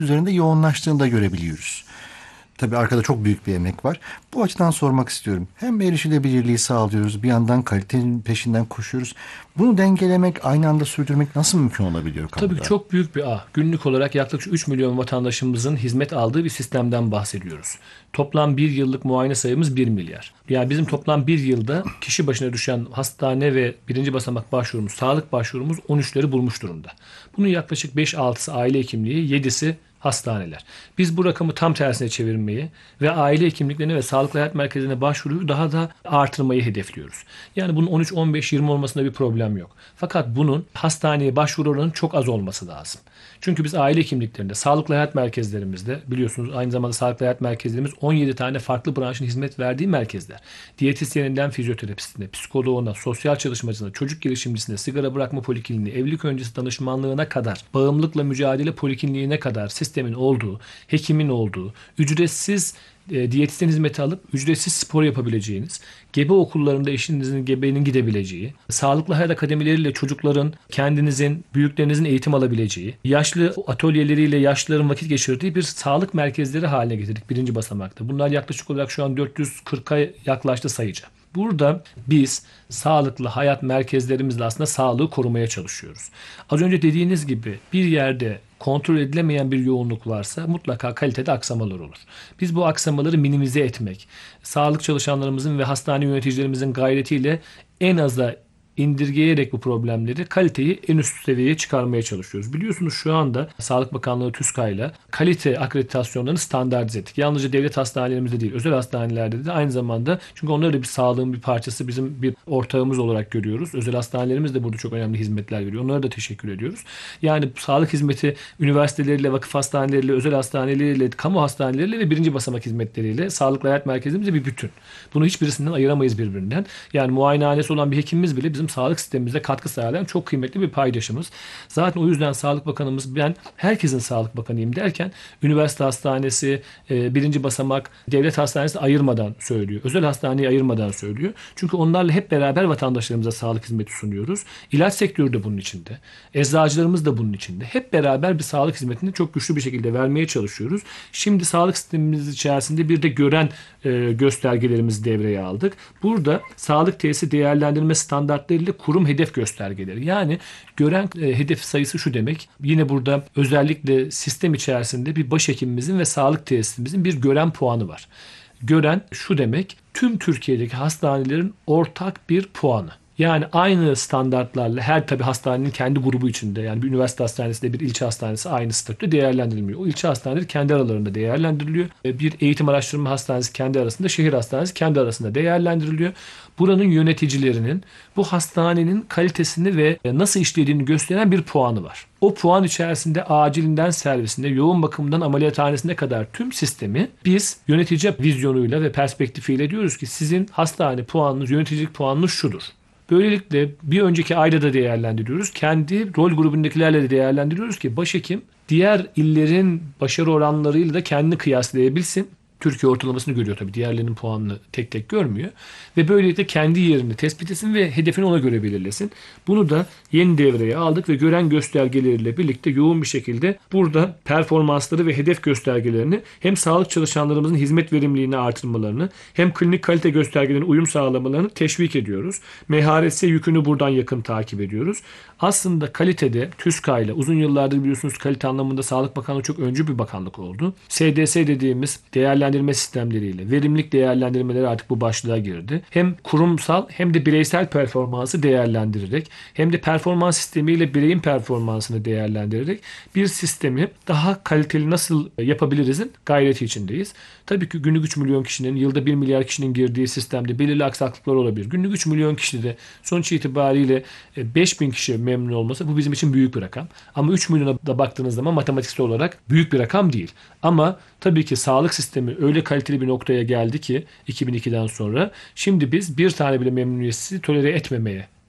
üzerinde yoğunlaştığını da görebiliyoruz. Tabii arkada çok büyük bir emek var. Bu açıdan sormak istiyorum. Hem erişilebilirliği sağlıyoruz, bir yandan kalitenin peşinden koşuyoruz. Bunu dengelemek, aynı anda sürdürmek nasıl mümkün olabiliyor Tabii ki kamuda? çok büyük bir ağ. Günlük olarak yaklaşık 3 milyon vatandaşımızın hizmet aldığı bir sistemden bahsediyoruz. Toplam bir yıllık muayene sayımız 1 milyar. Yani bizim toplam bir yılda kişi başına düşen hastane ve birinci basamak başvurumuz, sağlık başvurumuz 13'leri bulmuş durumda. Bunun yaklaşık 5-6'sı aile hekimliği, 7'si hastaneler. Biz bu rakamı tam tersine çevirmeyi ve aile hekimliklerine ve sağlıklı hayat merkezine başvuruyu daha da artırmayı hedefliyoruz. Yani bunun 13, 15, 20 olmasında bir problem yok. Fakat bunun hastaneye başvuru oranının çok az olması lazım. Çünkü biz aile hekimliklerinde, sağlıklı hayat merkezlerimizde biliyorsunuz aynı zamanda sağlıklı hayat merkezlerimiz 17 tane farklı branşın hizmet verdiği merkezler. Diyetisyeninden fizyoterapisine, psikoloğuna, sosyal çalışmacısına, çocuk gelişimcisine, sigara bırakma polikliniğine, evlilik öncesi danışmanlığına kadar, bağımlılıkla mücadele polikliniğine kadar sistemin olduğu, hekimin olduğu, ücretsiz diyetisyen hizmeti alıp ücretsiz spor yapabileceğiniz, gebe okullarında eşinizin, gebenin gidebileceği, sağlıklı hayat akademileriyle çocukların, kendinizin, büyüklerinizin eğitim alabileceği, yaşlı atölyeleriyle yaşlıların vakit geçirdiği bir sağlık merkezleri haline getirdik birinci basamakta. Bunlar yaklaşık olarak şu an 440'a yaklaştı sayıca. Burada biz sağlıklı hayat merkezlerimizle aslında sağlığı korumaya çalışıyoruz. Az önce dediğiniz gibi bir yerde kontrol edilemeyen bir yoğunluk varsa mutlaka kalitede aksamalar olur. Biz bu aksamaları minimize etmek, sağlık çalışanlarımızın ve hastane yöneticilerimizin gayretiyle en aza indirgeyerek bu problemleri, kaliteyi en üst seviyeye çıkarmaya çalışıyoruz. Biliyorsunuz şu anda Sağlık Bakanlığı TÜSKA'yla kalite akreditasyonlarını standartize ettik. Yalnızca devlet hastanelerimizde değil, özel hastanelerde de aynı zamanda, çünkü onları da bir sağlığın bir parçası, bizim bir ortağımız olarak görüyoruz. Özel hastanelerimiz de burada çok önemli hizmetler veriyor. Onlara da teşekkür ediyoruz. Yani sağlık hizmeti üniversiteleriyle, vakıf hastaneleriyle, özel hastaneleriyle, kamu hastaneleriyle ve birinci basamak hizmetleriyle sağlıklı hayat merkezimizde bir bütün. Bunu hiçbirisinden ayıramayız birbirinden. Yani muayenehanesi olan bir hekimimiz bile bizim sağlık sistemimize katkı sağlayan çok kıymetli bir paydaşımız. Zaten o yüzden Sağlık Bakanımız, ben herkesin Sağlık Bakanıyım derken üniversite hastanesi, birinci basamak, devlet hastanesi ayırmadan söylüyor. Özel hastaneyi ayırmadan söylüyor. Çünkü onlarla hep beraber vatandaşlarımıza sağlık hizmeti sunuyoruz. İlaç sektörü de bunun içinde. Eczacılarımız da bunun içinde. Hep beraber bir sağlık hizmetini çok güçlü bir şekilde vermeye çalışıyoruz. Şimdi sağlık sistemimiz içerisinde bir de gören göstergelerimizi devreye aldık. Burada sağlık tesisi değerlendirme standartlarıyla kurum hedef göstergeleri. Yani gören hedef sayısı şu demek. Yine burada özellikle sistem içerisinde bir başhekimimizin ve sağlık tesisimizin bir gören puanı var. Gören şu demek, tüm Türkiye'deki hastanelerin ortak bir puanı. Yani aynı standartlarla her tabi hastanenin kendi grubu içinde, yani bir üniversite hastanesi de bir ilçe hastanesi aynı statüde değerlendirilmiyor. O ilçe hastaneleri kendi aralarında değerlendiriliyor. Bir eğitim araştırma hastanesi kendi arasında, şehir hastanesi kendi arasında değerlendiriliyor. Buranın yöneticilerinin bu hastanenin kalitesini ve nasıl işlediğini gösteren bir puanı var. O puan içerisinde acilinden servisinde, yoğun bakımdan ameliyathanesine kadar tüm sistemi biz yönetici vizyonuyla ve perspektifiyle diyoruz ki sizin hastane puanınız, yöneticilik puanınız şudur. Böylelikle bir önceki ayda da değerlendiriyoruz. Kendi rol grubundakilerle de değerlendiriyoruz ki başhekim diğer illerin başarı oranlarıyla da kendini kıyaslayabilsin. Türkiye ortalamasını görüyor tabii. Diğerlerinin puanını tek tek görmüyor. Ve böylelikle kendi yerini tespit etsin ve hedefini ona göre belirlesin. Bunu da yeni devreye aldık ve gören göstergeleriyle birlikte yoğun bir şekilde burada performansları ve hedef göstergelerini hem sağlık çalışanlarımızın hizmet verimliliğini artırmalarını hem klinik kalite göstergelerine uyum sağlamalarını teşvik ediyoruz. MHRS yükünü buradan yakın takip ediyoruz. Aslında kalitede TÜSKA'yla uzun yıllardır biliyorsunuz kalite anlamında Sağlık Bakanlığı çok öncü bir bakanlık oldu. SDS dediğimiz değerlendirme sistemleriyle verimlilik değerlendirmeleri artık bu başlığa girdi. Hem kurumsal hem de bireysel performansı değerlendirerek hem de performans sistemiyle bireyin performansını değerlendirerek bir sistemi daha kaliteli nasıl yapabilirizin gayreti içindeyiz. Tabii ki günlük 3 milyon kişinin, yılda 1 milyar kişinin girdiği sistemde belirli aksaklıklar olabilir. Günlük 3 milyon kişide de sonuç itibariyle 5.000 kişi memnun olması bu bizim için büyük bir rakam. Ama 3 milyona da baktığınız zaman matematiksel olarak büyük bir rakam değil. Ama tabii ki sağlık sistemi öyle kaliteli bir noktaya geldi ki 2002'den sonra şimdi biz bir tane bile memnuniyetsiz tolere etmemeye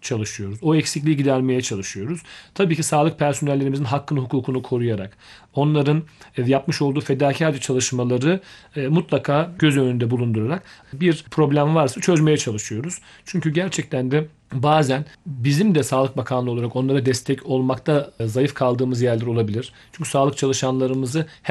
çalışıyoruz. O eksikliği gidermeye çalışıyoruz. Tabii ki sağlık personellerimizin hakkını, hukukunu koruyarak, onların yapmış olduğu fedakarca çalışmaları mutlaka göz önünde bulundurarak bir problem varsa çözmeye çalışıyoruz. Çünkü gerçekten de bazen bizim de Sağlık Bakanlığı olarak onlara destek olmakta zayıf kaldığımız yerler olabilir. Çünkü sağlık çalışanlarımızı